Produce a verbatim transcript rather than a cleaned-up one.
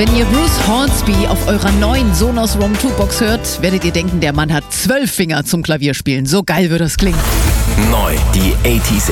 Wenn ihr Bruce Hornsby auf eurer neuen Sonos Roam zwei Box hört, werdet ihr denken, der Mann hat zwölf Finger zum Klavierspielen. So geil wird das klingen. Neu, die achtziger